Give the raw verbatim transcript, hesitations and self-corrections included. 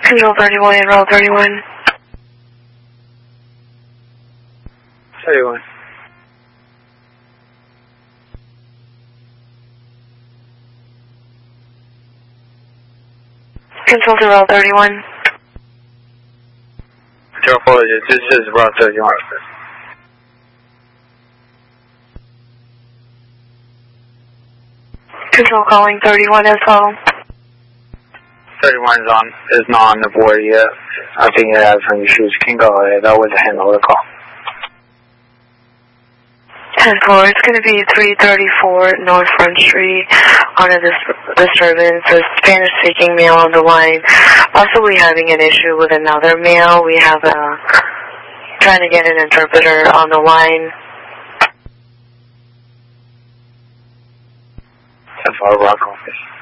Control thirty-one and roll thirty-one. thirty-one. Control to roll thirty-one. Control apologies, this is roll thirty-one. Control calling thirty-one as well. thirty-one is on, is not on the board yet. I think it has some issues. Can go ahead. I would handle the call. ten four, it's going to be three thirty-four North Front Street on a dis disturbance. A Spanish-speaking male on the line. Possibly having an issue with another male. We have a, trying to get an interpreter on the line. ten four, Rock Office.